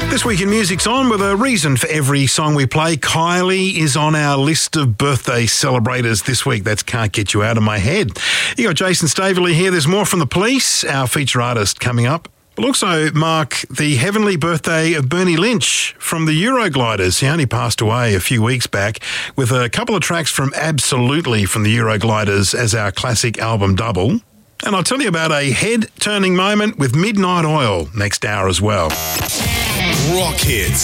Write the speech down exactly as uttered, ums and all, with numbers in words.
This Week in Music's on with a reason for every song we play. Kylie is on our list of birthday celebrators this week. That can't get you out of my head. You got Jason Staveley here. There's more from The Police, our feature artist, coming up. We'll also mark the heavenly birthday of Bernie Lynch from the Eurogliders. He only passed away a few weeks back, with a couple of tracks from Absolutely from the Eurogliders as our classic album double. And I'll tell you about a head-turning moment with Midnight Oil next hour as well. Rock Hits.